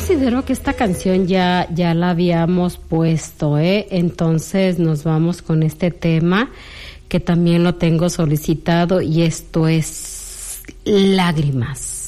considero que esta canción ya la habíamos puesto, entonces nos vamos con este tema que también lo tengo solicitado y esto es Lágrimas.